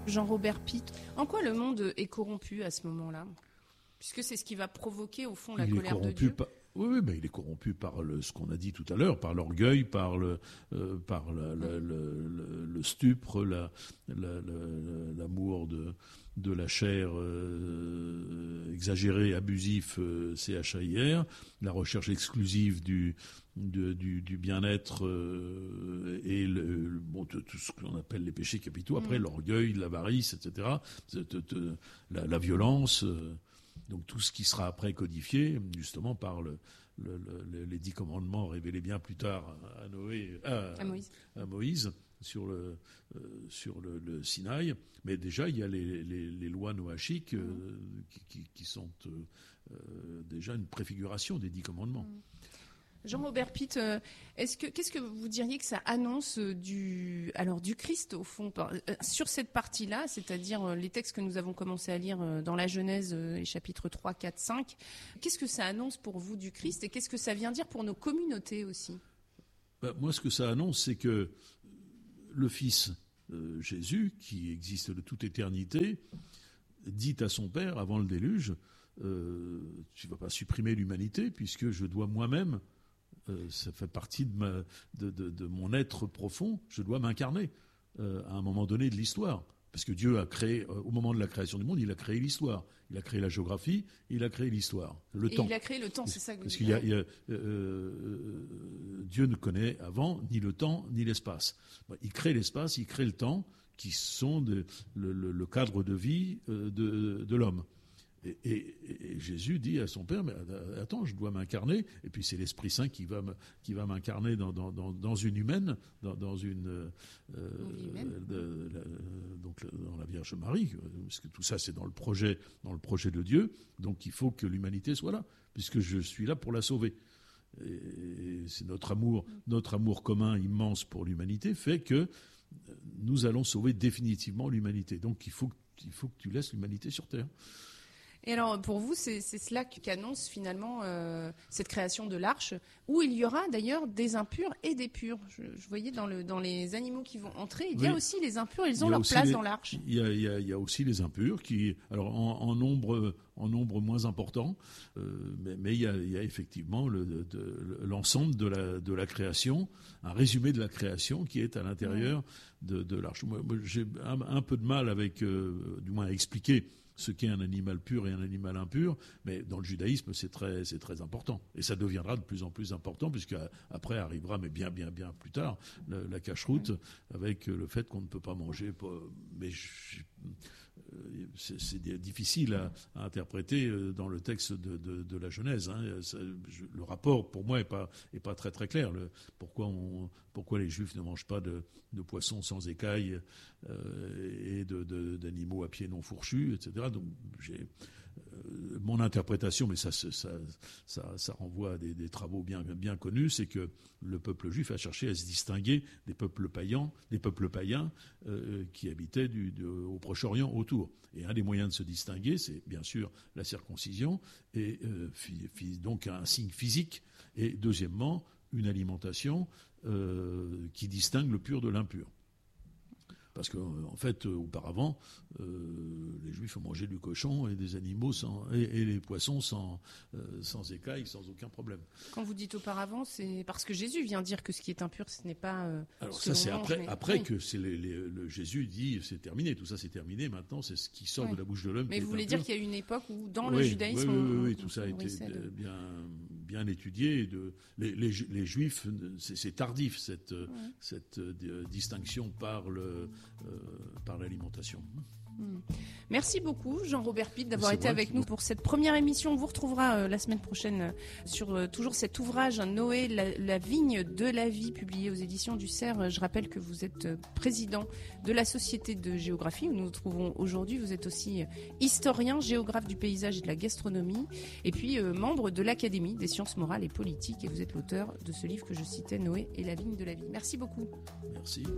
Jean-Robert Pitt, en quoi le monde est corrompu à ce moment-là ? Puisque c'est ce qui va provoquer, au fond, la colère de Dieu. Oui, mais il est corrompu par ce qu'on a dit tout à l'heure, par l'orgueil, par le stupre, l'amour de la chair exagéré, abusif, CHAIR, la recherche exclusive du bien-être et tout ce qu'on appelle les péchés capitaux. Après, l'orgueil, l'avarice, etc., la violence. Donc tout ce qui sera après codifié, justement par les 10 commandements révélés bien plus tard à Moïse sur le Sinaï. Mais déjà, il y a les lois noachiques qui sont déjà une préfiguration des 10 commandements. Jean-Robert Pitt, qu'est-ce que vous diriez que ça annonce du Christ, au fond, sur cette partie-là, c'est-à-dire les textes que nous avons commencé à lire dans la Genèse, les chapitres 3, 4, 5. Qu'est-ce que ça annonce pour vous du Christ et qu'est-ce que ça vient dire pour nos communautés aussi ? Moi, ce que ça annonce, c'est que le Fils Jésus, qui existe de toute éternité, dit à son Père, avant le déluge, tu ne vas pas supprimer l'humanité puisque je dois moi-même... ça fait partie de mon être profond, je dois m'incarner à un moment donné de l'histoire. Parce que Dieu a créé, au moment de la création du monde, il a créé l'histoire. Il a créé la géographie, il a créé l'histoire, le temps. Il a créé le temps, c'est ça que vous dites. Parce qu'il Dieu ne connaît avant ni le temps ni l'espace. Il crée l'espace, il crée le temps, qui sont le cadre de vie de l'homme. Et Jésus dit à son Père, mais attends, je dois m'incarner. Et puis c'est l'Esprit Saint qui va m'incarner dans une humaine, dans la Vierge Marie, parce que tout ça c'est dans le projet de Dieu. Donc il faut que l'humanité soit là, puisque je suis là pour la sauver. Et c'est notre amour commun immense pour l'humanité fait que nous allons sauver définitivement l'humanité. Donc il faut que tu laisses l'humanité sur terre. Et alors, pour vous, c'est cela qu'annonce finalement cette création de l'arche, où il y aura d'ailleurs des impurs et des purs. Je voyais dans les animaux qui vont entrer, il y a aussi les impurs, ils ont leur place dans l'arche. Il y a aussi les impurs qui, alors en nombre moins important, mais il y a effectivement l'ensemble de la création, un résumé de la création qui est à l'intérieur de l'arche. Moi, j'ai un peu de mal avec, du moins à expliquer ce qu'est un animal pur et un animal impur, mais dans le judaïsme, c'est très important. Et ça deviendra de plus en plus important, puisque après arrivera, mais bien plus tard, la cacheroute, avec le fait qu'on ne peut pas manger. Mais c'est difficile à interpréter dans le texte de la Genèse. Le rapport, pour moi, est pas très très clair. Pourquoi les Juifs ne mangent pas de poissons sans écailles et d'animaux à pieds non fourchus, etc. Donc j'ai mon interprétation, mais ça renvoie à des travaux bien connus, c'est que le peuple juif a cherché à se distinguer des peuples païens qui habitaient au Proche-Orient autour. Et un des moyens de se distinguer, c'est bien sûr la circoncision, et donc un signe physique, et deuxièmement, une alimentation qui distingue le pur de l'impur. Parce qu'en fait, auparavant, les Juifs ont mangé du cochon et des animaux et les poissons sans écailles, sans aucun problème. Quand vous dites auparavant, c'est parce que Jésus vient dire que ce qui est impur, ce n'est pas. Alors ça, c'est après que le Jésus dit c'est terminé, tout ça c'est terminé. Maintenant, c'est ce qui sort de la bouche de l'homme. Mais qui vous voulez impur. dire qu'il y a eu une époque où dans le judaïsme, oui, tout ça a été bien étudié. Les Juifs, c'est tardif cette distinction par l'alimentation. Merci beaucoup Jean-Robert Pitt d'avoir été avec nous pour cette première émission. On vous retrouvera la semaine prochaine sur toujours cet ouvrage Noé, la vigne de la vie, publié aux éditions du Cerf. Je rappelle que vous êtes président de la Société de géographie où nous nous trouvons aujourd'hui. Vous êtes aussi historien, géographe du paysage et de la gastronomie, et puis membre de l'Académie des sciences morales et politiques. Et vous êtes l'auteur de ce livre que je citais, Noé et la vigne de la vie. Merci beaucoup. Merci.